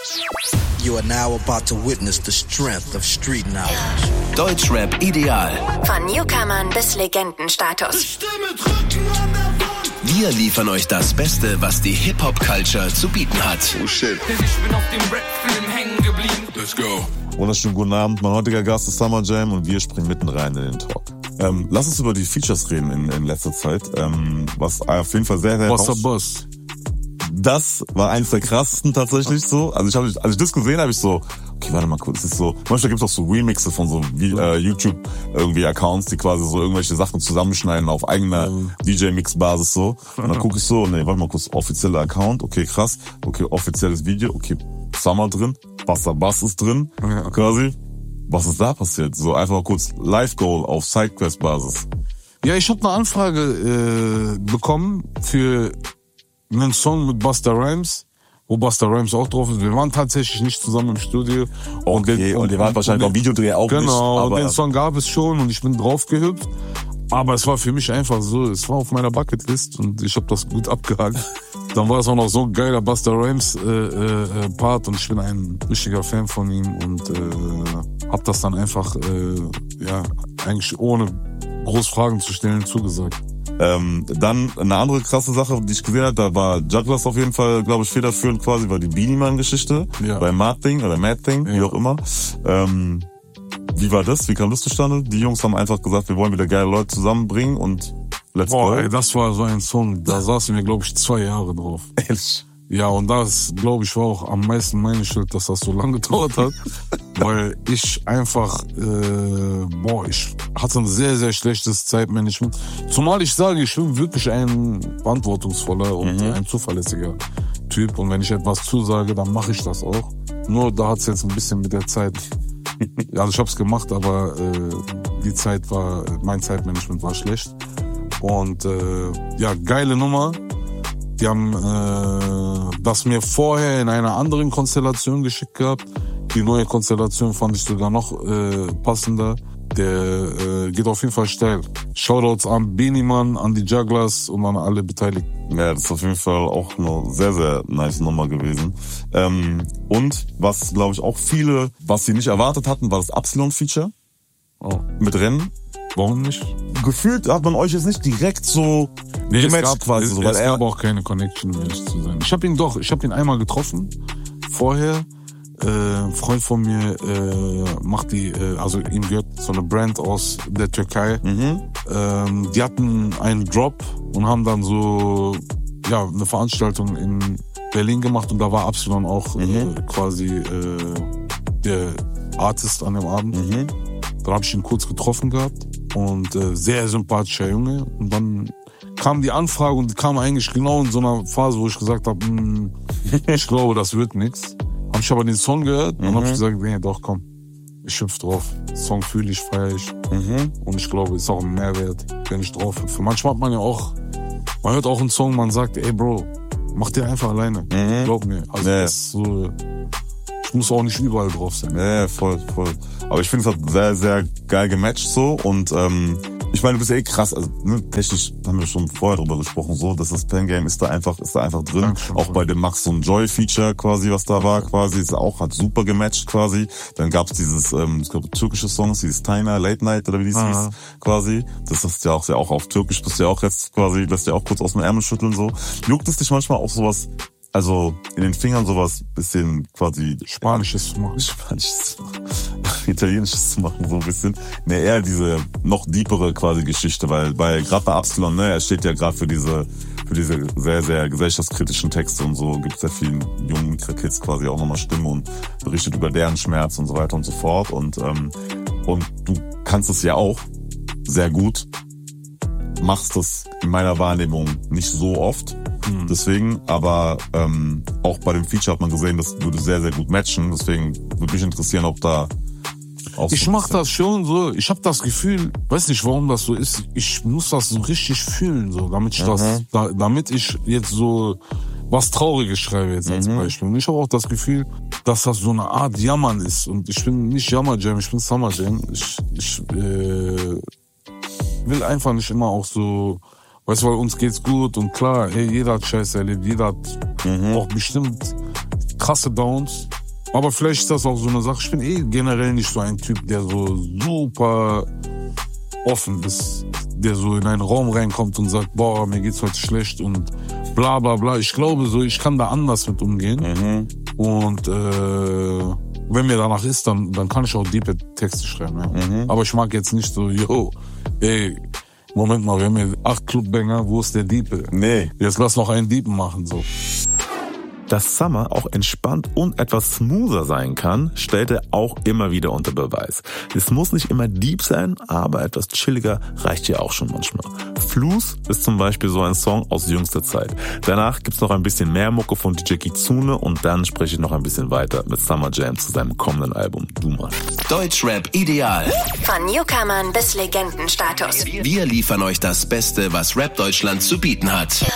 You are now about to witness the strength of street knowledge. Deutschrap ideal. Von Newcomern bis Legendenstatus. Wir liefern euch das Beste, was die Hip-Hop-Culture zu bieten hat. Oh shit. Denn ich bin auf dem Rap-Film hängen geblieben. Let's go. Wunderschönen guten Abend, mein heutiger Gast ist Summer Jam und wir springen mitten rein in den Talk. Lass uns über die Features reden in letzter Zeit, was auf jeden Fall sehr, sehr... Boss. Das war eins der krassesten tatsächlich so. Also als ich das gesehen habe, ich so, okay, warte mal kurz, es ist so, manchmal gibt's auch so Remixe von so YouTube irgendwie Accounts, die quasi so irgendwelche Sachen zusammenschneiden auf eigener DJ-Mix-Basis so. Und dann gucke ich so, nee, warte mal kurz, offizieller Account, okay, krass, okay, offizielles Video, okay, Summer drin, Bass ist drin, quasi. Was ist da passiert? So einfach mal kurz Live-Goal auf Sidequest-Basis. Ja, ich habe eine Anfrage bekommen für einen Song mit Busta Rhymes, wo Busta Rhymes auch drauf ist. Wir waren tatsächlich nicht zusammen im Studio. Okay, und ihr wart wahrscheinlich beim Videodreh auch nicht. Genau, und den Song gab es schon und ich bin drauf gehüpft. Aber es war für mich einfach so, es war auf meiner Bucketlist und ich habe das gut abgehakt. Dann war es auch noch so ein geiler Busta Rhymes Part und ich bin ein richtiger Fan von ihm und hab das dann einfach, eigentlich ohne groß Fragen zu stellen zugesagt. Dann eine andere krasse Sache, die ich gesehen habe, da war Jugglers auf jeden Fall, glaube ich, federführend quasi, war die Beanie Man-Geschichte bei Mad Thing, wie auch immer. Wie war das? Wie kam das zustande? Die Jungs haben einfach gesagt, wir wollen wieder geile Leute zusammenbringen und let's go. Ey, das war so ein Song, da saßen wir, glaube ich, 2 Jahre drauf. Ehrlich? Ja, und das, glaube ich, war auch am meisten meine Schuld, dass das so lange gedauert hat. Weil ich einfach, ich hatte ein sehr, sehr schlechtes Zeitmanagement. Zumal ich sage, ich bin wirklich ein verantwortungsvoller und ein zuverlässiger Typ. Und wenn ich etwas zusage, dann mache ich das auch. Nur da hat es jetzt ein bisschen mit der Zeit, also ich habe es gemacht, aber mein Zeitmanagement war schlecht. Und geile Nummer. Die haben das mir vorher in einer anderen Konstellation geschickt gehabt. Die neue Konstellation fand ich sogar noch passender. Der geht auf jeden Fall steil. Shoutouts an Beanie Man, an die Jugglers und an alle Beteiligten. Ja, das ist auf jeden Fall auch eine sehr, sehr nice Nummer gewesen. Und was, glaube ich, auch viele, was sie nicht erwartet hatten, war das Absilon-Feature mit Rennen. Warum nicht? Gefühlt hat man euch jetzt nicht direkt so gematcht quasi. Es gab auch keine Connection, um ehrlich zu sein. Ich hab ihn einmal getroffen, vorher. Ein Freund von mir macht ihm gehört so eine Brand aus der Türkei. Die hatten einen Drop und haben dann so eine Veranstaltung in Berlin gemacht und da war Absilon auch quasi der Artist an dem Abend. Da habe ich ihn kurz getroffen gehabt und sehr sympathischer Junge. Und dann kam die Anfrage und kam eigentlich genau in so einer Phase, wo ich gesagt habe, ich glaube, das wird nichts. Habe ich aber den Song gehört und habe ich gesagt, nee, doch, komm, ich hüpf drauf. Song fühle ich, feiere ich. Und ich glaube, ist auch ein Mehrwert, wenn ich drauf hüpfe. Manchmal hat man hört auch einen Song, man sagt, ey Bro, mach dir einfach alleine. Glaub mir. Also das ist so, ich muss auch nicht überall drauf sein. Ja, voll. Aber ich finde, es hat sehr, sehr geil gematcht so und ich meine, du bist ja krass, also technisch haben wir schon vorher drüber gesprochen, so, dass das Pen Game ist da einfach drin. Dankeschön, auch bei dem Max und Joy Feature quasi, was da war, quasi, hat super gematcht quasi. Dann gab's dieses, ich glaube, türkische Songs, dieses Taina, Late Night oder wie das hieß, quasi. Das ist ja auch auf Türkisch, bist ja auch jetzt quasi, lässt ja auch kurz aus dem Ärmel schütteln, so. Juckt es dich manchmal auch sowas, also in den Fingern sowas bisschen quasi Spanisches zu machen. Italienisches zu machen, so ein bisschen. Ne, eher diese noch deepere quasi Geschichte, weil gerade bei Absilon, er steht ja gerade für diese sehr, sehr gesellschaftskritischen Texte und so, gibt sehr vielen jungen Kids quasi auch nochmal Stimme und berichtet über deren Schmerz und so weiter und so fort. Und du kannst es ja auch sehr gut, machst das in meiner Wahrnehmung nicht so oft. Deswegen, aber auch bei dem Feature hat man gesehen, das würde sehr, sehr gut matchen. Deswegen würde mich interessieren, ob da auch ich mach das schon so. Ich habe das Gefühl, weiß nicht, warum das so ist. Ich muss das so richtig fühlen, so, damit ich jetzt so was Trauriges schreibe jetzt als Beispiel. Und ich habe auch das Gefühl, dass das so eine Art Jammern ist. Und ich bin nicht Jammer Jam, ich bin Summer Jam. Ich will einfach nicht immer auch so, weißt du, weil uns geht's gut und klar, hey, jeder hat Scheiße erlebt, jeder hat auch bestimmt krasse Downs. Aber vielleicht ist das auch so eine Sache. Ich bin generell nicht so ein Typ, der so super offen ist. Der so in einen Raum reinkommt und sagt, boah, mir geht's heute schlecht und bla bla bla. Ich glaube so, ich kann da anders mit umgehen. Und wenn mir danach ist, dann kann ich auch diepe Texte schreiben. Ja. Aber ich mag jetzt nicht so, Moment mal, wir haben hier 8 Clubbanger, wo ist der Diepe? Nee. Jetzt lass noch einen Diepen machen, so. Dass Summer auch entspannt und etwas smoother sein kann, stellt er auch immer wieder unter Beweis. Es muss nicht immer deep sein, aber etwas chilliger reicht ja auch schon manchmal. Fluss ist zum Beispiel so ein Song aus jüngster Zeit. Danach gibt's noch ein bisschen mehr Mucke von DJ Kitsune und dann spreche ich noch ein bisschen weiter mit Summer Jam zu seinem kommenden Album Duma. Deutschrap ideal. Von Newcomern bis Legendenstatus. Wir liefern euch das Beste, was Rap Deutschland zu bieten hat.